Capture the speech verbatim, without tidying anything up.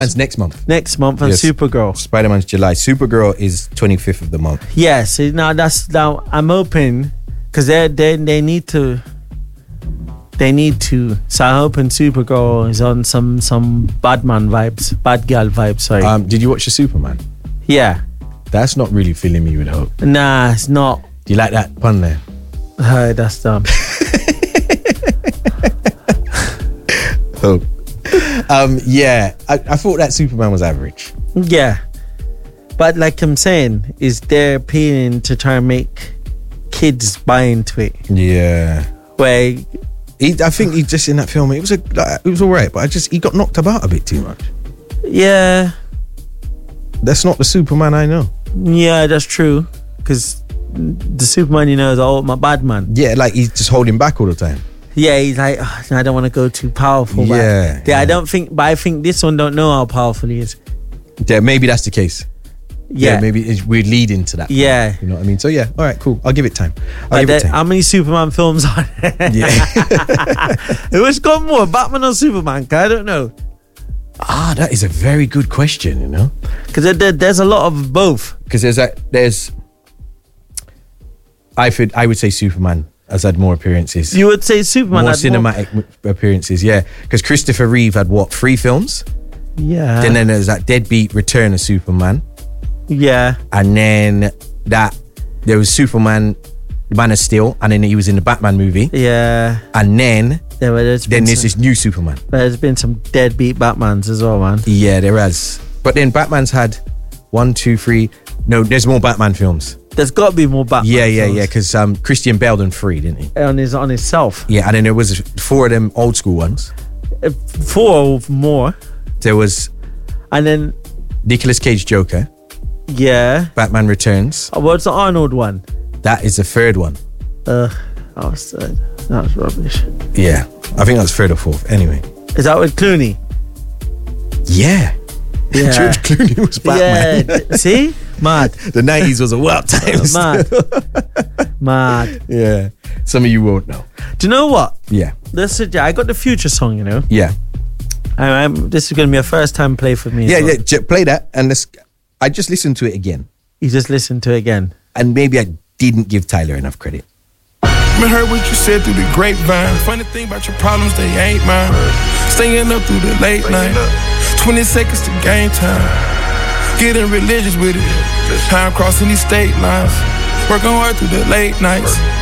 It's next month. Next month, and Yes. Supergirl. Spider-Man's July. Supergirl is twenty-fifth of the month. Yeah, see, now that's now I'm hoping because they they they need to. They need to. So I'm hoping Supergirl is on some some Batman vibes, bad girl vibes. Sorry. Um, did you watch the Superman? Yeah. That's not really filling me with hope. Nah, it's not. Do you like that pun there? Uh, that's dumb. Hope. Um, yeah, I, I thought that Superman was average. Yeah, but like I'm saying, is they're appealing to try and make kids buy into it. Yeah. Where He, I think he just in that film. It was a, like, it was all right, but I just he got knocked about a bit too much. yeah, That's not the Superman I know. yeah, that's true. Because the Superman, you know, is all my bad man. Yeah, like he's just holding back all the time. Yeah, he's like, "Oh, I don't want to go too powerful. but Yeah, yeah, yeah. I don't think, but I think this one don't know how powerful he is. Yeah, maybe that's the case. Yeah, Yeah, maybe it's, we're leading to that. point, Yeah. you know what I mean. So yeah, all right, cool. I'll give it time. I'll Like give it that, time. how many Superman films are there? Yeah. Who's got more, Batman or Superman? 'Cause I don't know. Ah, that is a very good question. You know, Because there, there, there's a lot of both. because there's a there's. I would I would say Superman has had more appearances. You would say Superman more had cinematic m- appearances, yeah. Because Christopher Reeve had what, three films? Yeah. Then then there's that Deadbeat Return of Superman, Yeah. and then that there was Superman, Man of Steel, and then he was in the Batman movie, Yeah. and then There, there's then been there's some, this new Superman. there's been some deadbeat Batmans as well, man. Yeah, there has. But then Batman's had one, two, three. No, there's more Batman films. There's got to be more Batman. Yeah, yeah, films yeah. Because um, Christian Bale done three, didn't he? on his on himself. Yeah, and then there was four of them old school ones. Uh, Four or more, There was and then Nicolas Cage Joker, yeah. Batman Returns. Oh, what's the Arnold one? That is the third one. Uh, that was uh, that was rubbish. Yeah, I think that's third or fourth. Anyway, Is that with Clooney? yeah, Yeah. George Clooney was Batman. Yeah. d- See, mad, The nineties was a wild time. mad, mad. Yeah, some of you won't know. Do you know what? Yeah, This is, I got the Future song. You know, yeah, I, I'm, this is going to be a first time play for me. as yeah, well. yeah. j- Play that, and this. I just listened to it again, You just listen to it again. and maybe I didn't give Tyler enough credit. I heard what you said through the grapevine. Funny thing about your problems, they ain't mine. Staying up through the late night. twenty seconds to game time. Getting religious with it. Time crossing these state lines. Working hard through the late nights.